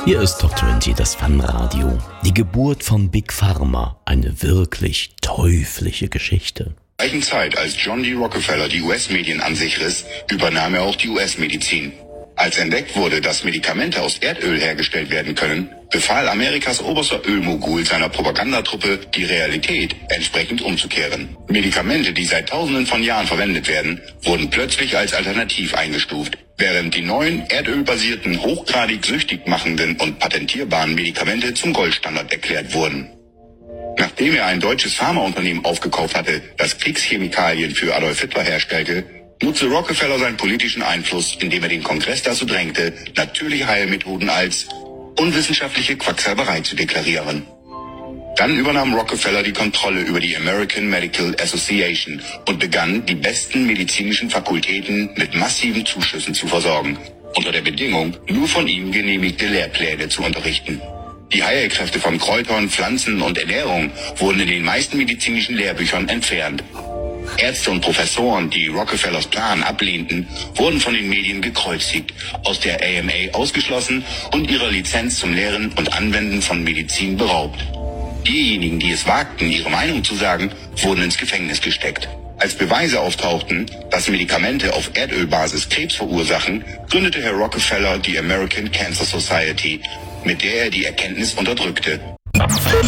Hier ist Top 20, das Fanradio. Die Geburt von Big Pharma, eine wirklich teuflische Geschichte. Zur gleichen Zeit, als John D. Rockefeller die US-Medien an sich riss, übernahm er auch die US-Medizin. Als entdeckt wurde, dass Medikamente aus Erdöl hergestellt werden können, befahl Amerikas oberster Ölmogul seiner Propagandatruppe, die Realität entsprechend umzukehren. Medikamente, die seit Tausenden von Jahren verwendet werden, wurden plötzlich als alternativ eingestuft, während die neuen erdölbasierten, hochgradig süchtig machenden und patentierbaren Medikamente zum Goldstandard erklärt wurden. Nachdem er ein deutsches Pharmaunternehmen aufgekauft hatte, das Kriegschemikalien für Adolf Hitler herstellte, nutzte Rockefeller seinen politischen Einfluss, indem er den Kongress dazu drängte, natürliche Heilmethoden als unwissenschaftliche Quacksalberei zu deklarieren. Dann übernahm Rockefeller die Kontrolle über die American Medical Association und begann, die besten medizinischen Fakultäten mit massiven Zuschüssen zu versorgen, unter der Bedingung, nur von ihm genehmigte Lehrpläne zu unterrichten. Die Heilkräfte von Kräutern, Pflanzen und Ernährung wurden in den meisten medizinischen Lehrbüchern entfernt. Ärzte und Professoren, die Rockefellers Plan ablehnten, wurden von den Medien gekreuzigt, aus der AMA ausgeschlossen und ihrer Lizenz zum Lehren und Anwenden von Medizin beraubt. Diejenigen, die es wagten, ihre Meinung zu sagen, wurden ins Gefängnis gesteckt. Als Beweise auftauchten, dass Medikamente auf Erdölbasis Krebs verursachen, gründete Herr Rockefeller die American Cancer Society, mit der er die Erkenntnis unterdrückte. Ein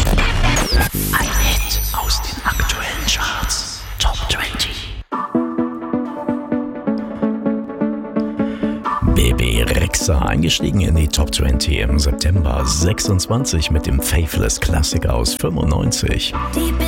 Hit aus den aktuellen Charts. Top 20. Bebe Rexha eingestiegen in die Top 20 im September 26 mit dem Faithless Classic aus 95.